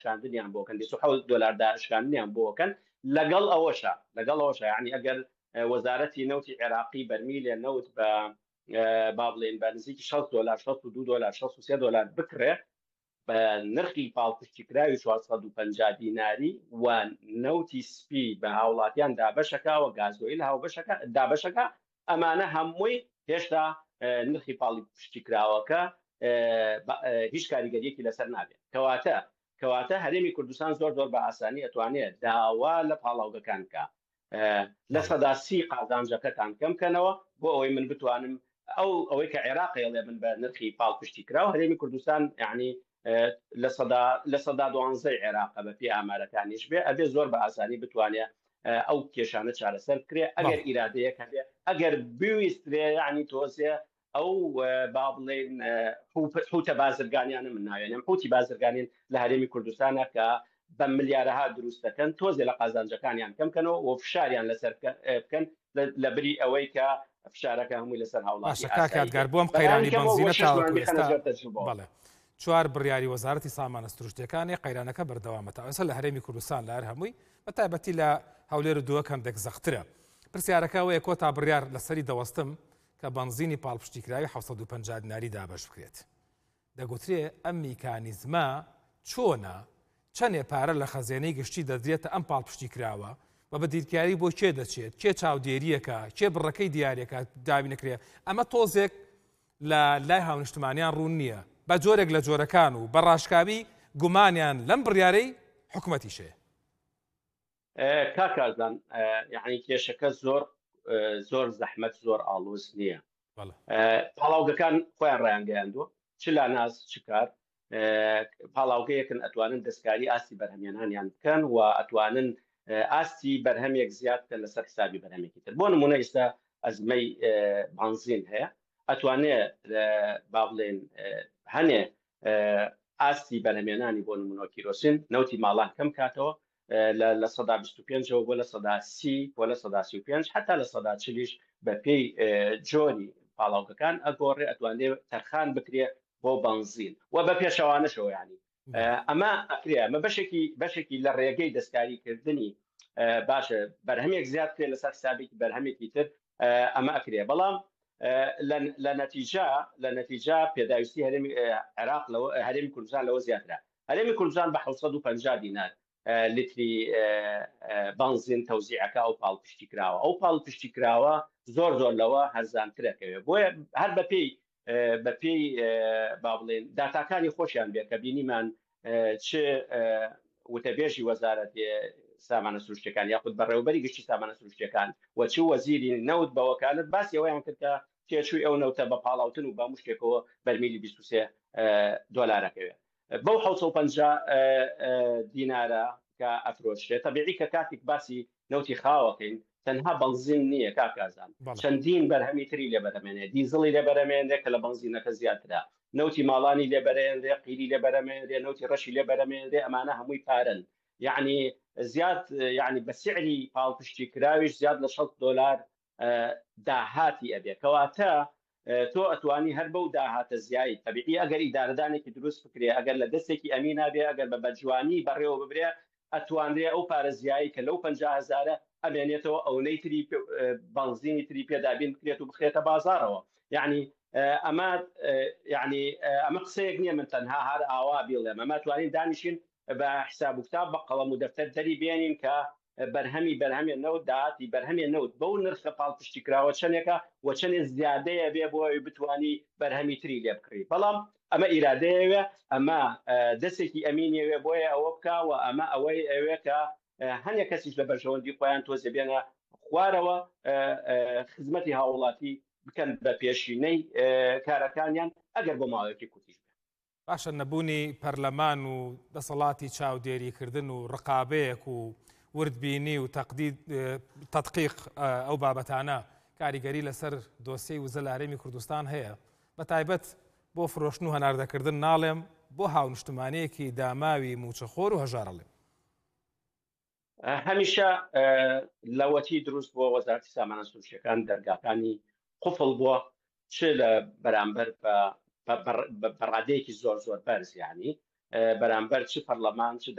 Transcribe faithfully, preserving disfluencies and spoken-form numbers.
داهشکاندنیان بۆکەن دویست و حەوت دۆلار داهشکاندنیان بۆکەن لەگەڵ ئەوەشە لەگەڵ ئەوەشە یعنی ئەگەر وەزارەتی نەوتی عێراقی بەرمیلێ نەوت بە با بڵێن بە نزیکی شەصت دۆلار شەصت و دوو دۆلار شەصت و سێ دۆلار بکرێ بە نرخی پاڵپشتیکراوی چوارسەد و پەنجا دیناری و نەوتی سپی بە هاوڵاتیان دابەشەکە و گازۆیل هاوبەشەکە دابەشەکە ئەمانە هەمووی هێشتا نرخی پاڵی پشتیکراوەکە هیچ کاریگەریەکی لەسەر نابێت کەواتە کەواتە هەرێمی کوردستان زۆر زۆر بە ئاسانی ئەتوانێت داوا لە پاڵاوگەکان کە لە سەدا سی قازانجەکەتان کەم بکەنەوە بۆ ئەوەی من بتوانم ئەو ئەوەی کە عێراقی هەڵێ من بە نرخی پاڵ پشتیکراوە هەرێمی کوردستان یعنی لە سەدا دوانزەی عێراقە بە پێی ئامارەکانیش بێ ئەبێ زۆر بە ئاسانی بتوانێت ئەو کێشانە چارەسەر بکرێ ئەگەر ئیرادەیەک هەبێ ئەگەر بویسترێ یعنی تۆزێ ئەو با بڵێن حوتە بازرگانیانە من ناوێنم حوتی بازرگانین لە هەرێمی کوردستانە کە بە ملیارەها دروست دەکەن تۆزێ لە قازانجەکانیان کەم بکەنەوە و فشاریان لەسەر بکەن لە بری ئەوەی کە فشارەکە هەمووی لەسەر هاوڵاتی کاتگار بۆم قەیرانی بنزینە تاوەکو چوار بڕیاری وەزارەتی سامانە سروشتیەکانی قەیرانەکە بەردەوامە تا ئێستا لە هەرێمی کوردستان لە هەر هەمووی بە تایبەتی لە هەولێر و دووە کەندێک زەخترە پرسیارەکە ئەوەیە کۆتا بڕیار لەسەری دەوەستم کە بنزینی پاڵپشتیکراوی حەوسەد و پەنجا دیناری دابەش بکرێت دەگوترێ ئەم میکانیزمە چۆنە چەندێ پارە لە خەزێنەی گشتی دەدرێتە ئەم پاڵپشتیکراوە و بە دیرکاری بۆ کێ دەچێت کێ چاودێریەکە کێ بڕەکەی دیارەکە داوی نەکرێت ئەمە تۆزێک لە لای هاونیشتمانیان ڕوون نییە بە جۆرێک لە جۆرەکان و بە ڕاشکاوی گومانیان لەم بڕیارەی حکوومەتیشێ کاکازان یعنی کێشەکە زۆر زۆر زەحمەت زۆر ئاڵۆز نییە پاڵاوگەکان خۆیان ڕایانگەیاندووە چ لا ناز چ کار پاڵاوگەیەکن ئەتوانن دەستکاری ئاستی بەرهەمێنانیان بکەن و ئەتوانن ئاستی بەرهەمێک زیاد بکەن لەسەر حسابی بەرهەمێکی تر بۆ نمونە ئێستا ئەزمەی بنزین هەیە ئەتوانێت با بڵێن هەنێ ئاستی بەرهەمێنانی بۆ نمونە کیرۆسین نەوتی ماڵان کەم کاتەوە لە سەدا بیست و پێنجەوە بۆ لە سەدا سی بۆ لە سەدا سی و پێنج حتا لە سەدا چلیش بە پێی جۆری پاڵاوگەکان ئەگۆڕێ ئەتوانێت تەرخان بکرێ بۆ بنزین و بە پێشەوانەشەوە ینی ئەمە ئەکرێ ئەمە بەشێکی بەشێکی لە ڕێگەی دەستکاریکردنی باشە بەرهەمێک زیاد کرێ لەسەر حسابێکی بەرهەمێکی تر ئەمە ئەکرێ بەڵام لە نەتیجە لە نەتیجە پێداویستی هەرێمی عێراق هەرێمی کوردستان لەوە زیاترە هەرێمی کوردستان بە حەوسەد و پەنجا دینار لیتری بنزین تەوزیعەکە ئەو پاڵپشتیکراوە ئەو پاڵپشتیکراوە زۆر زۆر لەوە هەرزانترەکەوێ بۆیە هەر بەپێی بەپێی با بڵێن داتاکانی خۆشیان بێت کە بینیمان چ وتەبێژی وەزارەت سامانە سروشتیەکان یاخود بەڕێوەبەری گشتی سامانە سروشتیەکان و چ وەزیری نەوت بە وەکالەت باسی ئەوەیان کرد کە تێچووی ئەو نەوتە بە پاڵاوتن و بە مشتێکەوە بەرمیلی بیست و سێ دۆلارەکەوێت بەو حەوت و پەنجا دینارە کە ئەفرۆشرێت تەبیعی کە کاتێک باسی نەوتی خاوەکەین تەنها بنزین نییە کاکازان چەندین بەرهەمی تری لێبەرەمێنێ دیزڵی لێبەرەمێنێ کە لە بنزینەکە زیاترە نەوتی ماڵانی لێبەرێنرێ قیری لێبەرەمێنرێ نەوتی ڕەشی لێبەرەمێنرێ ئەمانە هەمووی پارن یعنی زیاد یعنی بە سعری پاڵپشتیکراویش زیاد لە شەصت دۆلار داهاتی ئەبێ کەواتە تۆ ئەتوانی هەر بەو داهاتە زیایی تەبیعی ئەگەر ئیدارەدانێکی دروست بکرێ ئەگەر لە دەستێکی ئەمینا بێ ئەگەر بە بەجوانی بەڕێوە ببرێ ئەتوانرێ ئەو پارە زیایی کە لەو پەنجا هەزارە ئەبێنێتەوە ئەوەی تری بنزینی تری پێدابین بکرێت و بخرێتە بازارەوە یعنی ئەمە یعنی ئەمە قسەیەک نییە من تەنها هەر ئاوا بڵێم ئەمە توانین دانیشین بە حساب و کتاب بە قەڵەم و دەفتەر دەری بێنین کە بەرهەمی بەرهەمێ نەوت داهاتی بەرهەمێ نەوت بەو نرخە پاڵپشتیکراوە چەندێکە و چەندێک زیادەیە بێ بۆ ئەوی بتوانی بەرهەمی تری لێ بکڕی بەڵام ئەمە ئیرادەیەوێ ئەمە دەستێکی ئەمینیەوێ بۆیە ئەوە بکە و ئەمە ئەوەی ئەوێ کە هەنێک کەسیش لە بەرژەوەندی خۆیان تۆزێ بێنە خوارەوە خزمەتی هاوڵاتی بکەن بە پێشینەی کارەکانیان ئەگەر بۆ ماوەیەکی کوتیش بێت باشە نەبوونی پەرلەمان و دەسەڵاتی چاودێریکردن و ڕقابەیەک و وردبینی و تەدقیق ئەو بابەتانە کاریگەری لەسەر دۆسیەی وزە لە هەرێمی کوردستان هەیە بە تایبەت بۆ فرۆشتن و هەناردەکردن ناڵێم بۆ هاونیشتمانەیەکی داماوی موچەخۆر و هەژارەڵێ هەمیشە لەوەتی دروست بۆ وەزارەتی سامانە سروشتیەکان دەرگاکانی قوفڵ بووە چ لە بەرامبەر بە بەڕادەیەکی زۆر زۆر بەرز یعنی بەرامبەر چ پەرلەمان چ